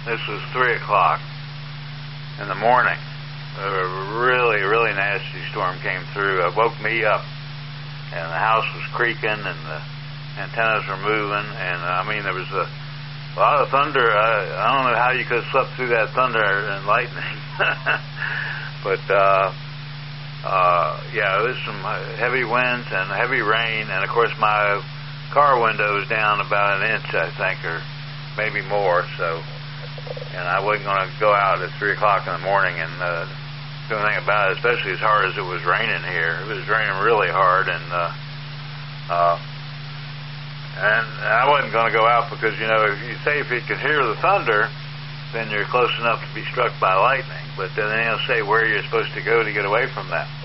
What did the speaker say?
This was 3 o'clock in the morning. A really, really nasty storm came through. It woke me up, and the house was creaking, and the antennas were moving, and there was a lot of thunder. I don't know how you could have slept through that thunder and lightning. But it was some heavy winds and heavy rain, and of course my car window was down about an inch, I think, or maybe more. So, and I wasn't going to go out at 3 o'clock in the morning and do anything about it, especially as hard as it was raining here. It was raining really hard, and I wasn't going to go out because, if you can hear the thunder, then you're close enough to be struck by lightning. But then they'll say where you're supposed to go to get away from that.